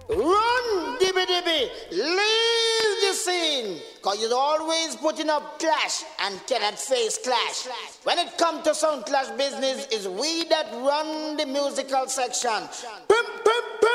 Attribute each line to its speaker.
Speaker 1: Run, dibby dibby, leave the scene. Cause you're always putting up clash and cannot face clash. When it comes to sound clash business, it's we that run the musical section. Pimp, pimp, pimp.